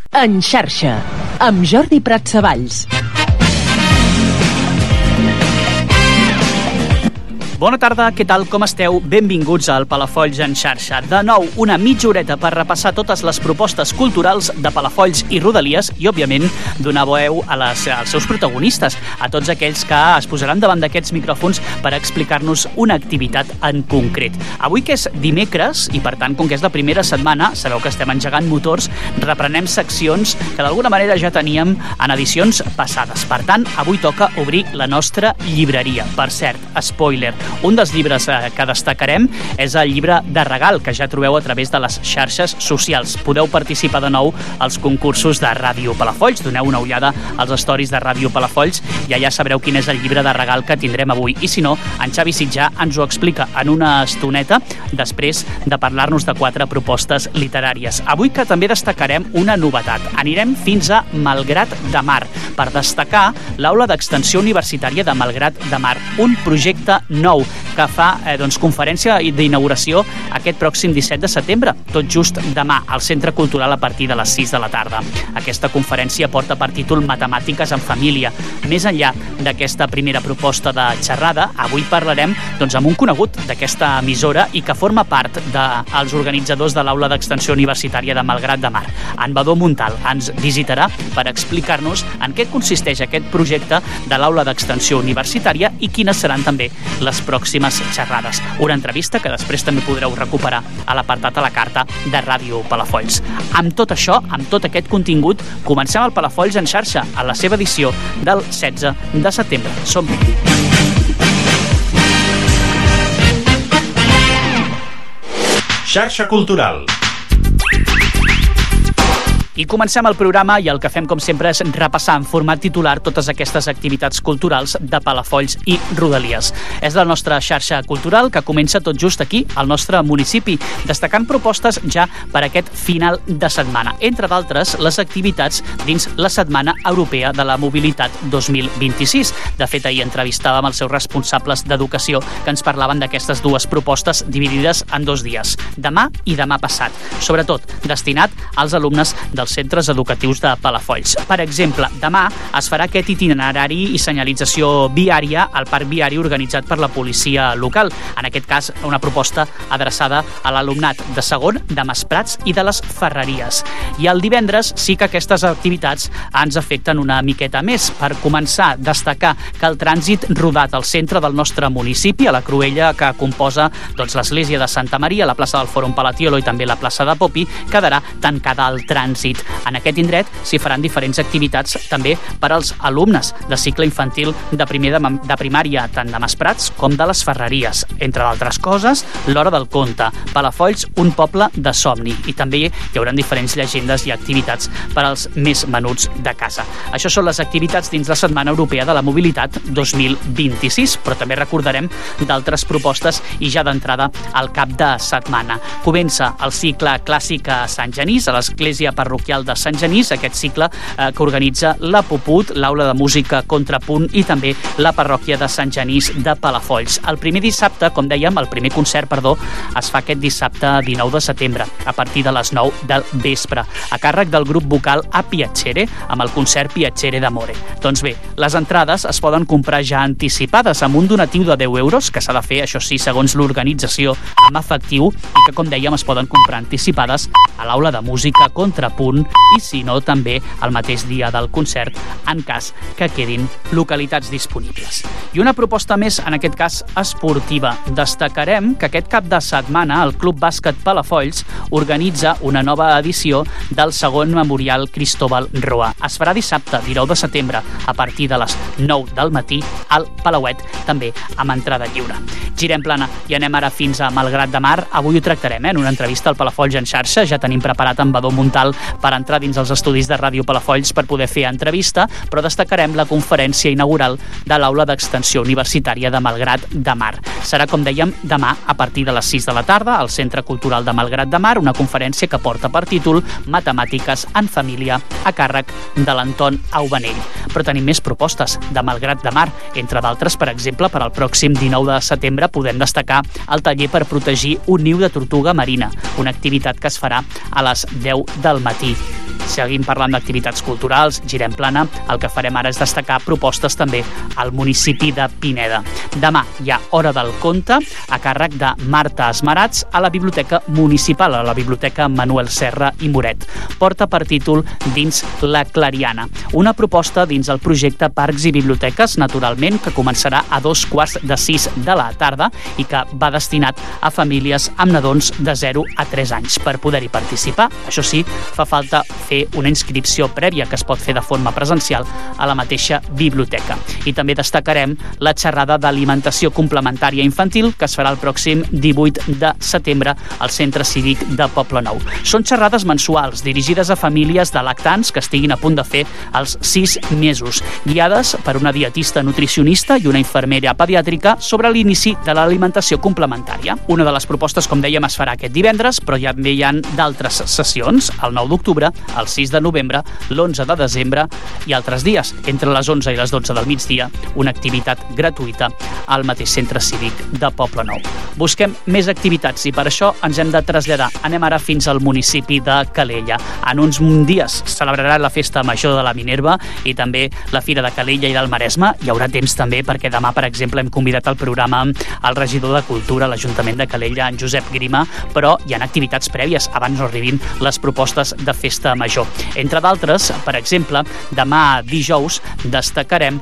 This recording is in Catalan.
En xarxa, amb Jordi Pratsavalls. Bona tarda, què tal, com esteu? Benvinguts al Palafolls en xarxa. De nou, una mitja horeta per repassar totes les propostes culturals de Palafolls i Rodalies i, òbviament, donar veu als seus protagonistes, a tots aquells que es posaran davant d'aquests micròfons per explicar-nos una activitat en concret. Avui, que és dimecres, i per tant, com que és la primera setmana, sabeu que estem engegant motors, reprenem seccions que d'alguna manera ja teníem en edicions passades. Per tant, avui toca obrir la nostra llibreria. Per cert, spoiler, un dels llibres que destacarem és el llibre de regal, que ja trobeu a través de les xarxes socials. Podeu participar de nou als concursos de Ràdio Palafolls. Doneu una ullada als stories de Ràdio Palafolls i allà sabreu quin és el llibre de regal que tindrem avui. I si no, en Xavi Sitjà ens ho explica en una estoneta després de parlar-nos de 4 propostes literàries. Avui que també destacarem una novetat. Anirem fins a Malgrat de Mar per destacar l'Aula d'Extensió Universitària de Malgrat de Mar, un projecte nou que fa conferència d'inauguració aquest pròxim 17 de setembre, tot just demà, al Centre Cultural a partir de les 6 de la tarda. Aquesta conferència porta per títol Matemàtiques en família. Més enllà d'aquesta primera proposta de xerrada, avui parlarem amb un conegut d'aquesta emissora i que forma part dels organitzadors de l'Aula d'Extensió Universitària de Malgrat de Mar. En Badó Montal ens visitarà per explicar-nos en què consisteix aquest projecte de l'Aula d'Extensió Universitària i quines seran també les pròximes xerrades. Una entrevista que després també podreu recuperar a l'apartat a la carta de Ràdio Palafolls. Amb tot això, amb tot aquest contingut, comencem el Palafolls en xarxa a la seva edició del 16 de setembre. Som-hi! Xarxa Cultural. I comencem el programa i el que fem, com sempre, és repassar en format titular totes aquestes activitats culturals de Palafolls i Rodalies. És la nostra xarxa cultural que comença tot just aquí, al nostre municipi, destacant propostes ja per aquest final de setmana. Entre d'altres, les activitats dins la Setmana Europea de la Mobilitat 2026. De fet, ahir entrevistàvem els seus responsables d'educació que ens parlaven d'aquestes dues propostes dividides en 2 dies, demà i demà passat, sobretot destinat als alumnes dels centres educatius de Palafolls. Per exemple, demà es farà aquest itinerari i senyalització viària al parc viari organitzat per la policia local. En aquest cas, una proposta adreçada a l'alumnat de segon, de Masprats i de les Ferreries. I el divendres sí que aquestes activitats ens afecten una miqueta més. Per començar, destacar que el trànsit rodat al centre del nostre municipi, a la Cruïlla que composa l'església de Santa Maria, la plaça del Fòrum Palatiolo i també la plaça de Popi, quedarà tancada al trànsit. En aquest indret s'hi faran diferents activitats també per als alumnes de cicle infantil de primària, tant de Masprats com de les Ferreries. Entre d'altres coses, l'Hora del Conte, Palafolls, un poble de somni, i també hi haurà diferents llegendes i activitats per als més menuts de casa. Això són les activitats dins la Setmana Europea de la Mobilitat 2026, però també recordarem d'altres propostes i ja d'entrada al cap de setmana. Comença el cicle clàssic a Sant Genís, a l'església parroquial de Sant Genís, aquest cicle que organitza la Puput, l'Aula de Música Contrapunt i també la parròquia de Sant Genís de Palafolls. El primer concert, es fa aquest dissabte 19 de setembre, a partir de les 9 del vespre, a càrrec del grup vocal A Piacere, amb el concert Piacere d'Amore. Doncs bé, les entrades es poden comprar ja anticipades amb un donatiu de 10 euros, que s'ha de fer, això sí, segons l'organització, amb efectiu, i que, com dèiem, es poden comprar anticipades a l'Aula de Música Contrapunt i, si no, també el mateix dia del concert, en cas que quedin localitats disponibles. I una proposta més, en aquest cas esportiva. Destacarem que aquest cap de setmana el Club Bàsquet Palafolls organitza una nova edició del segon Memorial Cristóbal Roa. Es farà dissabte, 19 de setembre, a partir de les 9 del matí, al Palauet, també amb entrada lliure. Girem plana i anem ara fins a Malgrat de Mar. Avui ho tractarem en una entrevista al Palafolls en xarxa. Ja tenim preparat en Badó Montal per entrar dins els estudis de Ràdio Palafolls per poder fer entrevista, però destacarem la conferència inaugural de l'Aula d'Extensió Universitària de Malgrat de Mar. Serà, com dèiem, demà a partir de les 6 de la tarda al Centre Cultural de Malgrat de Mar, una conferència que porta per títol Matemàtiques en família, a càrrec de l'Anton Aubanell. Però tenim més propostes de Malgrat de Mar. Entre d'altres, per exemple, per al pròxim 19 de setembre podem destacar el taller per protegir un niu de tortuga marina, una activitat que es farà a les 10 del matí. seguim parlant d'activitats culturals, girem plana, el que farem ara és destacar propostes també al municipi de Pineda. Demà hi ha Hora del Conte a càrrec de Marta Esmerats a la Biblioteca Municipal, a la Biblioteca Manuel Serra i Moret. Porta per títol Dins la Clariana, una proposta dins el projecte Parcs i Biblioteques, naturalment, que començarà a 5:45 de la tarda i que va destinat a famílies amb nadons de 0 a 3 anys. Per poder-hi participar, això sí, fa falta fer una inscripció prèvia que es pot fer de forma presencial a la mateixa biblioteca. I també destacarem la xerrada d'alimentació complementària infantil que es farà el pròxim 18 de setembre al Centre Cívic de Poblenou. Són xerrades mensuals dirigides a famílies de lactants que estiguin a punt de fer els 6 mesos, guiades per una dietista nutricionista i una infermera pediàtrica sobre l'inici de l'alimentació complementària. Una de les propostes, com dèiem, es farà aquest divendres, però ja hi ha d'altres sessions, el 9 d'octubre, el 6 de novembre, l'11 de desembre i altres dies, entre les 11 i les 12 del migdia, una activitat gratuïta al mateix Centre Cívic de Poblenou. Busquem més activitats i per això ens hem de traslladar. Anem ara fins al municipi de Calella. En uns dies celebrarà la Festa Major de la Minerva i també la Fira de Calella i del Maresme. Hi haurà temps també perquè demà, per exemple, hem convidat al programa el regidor de Cultura a l'Ajuntament de Calella, en Josep Grima, però hi ha activitats prèvies abans no arribin les propostes de Festa Major. Entre d'altres, per exemple, demà dijous destacarem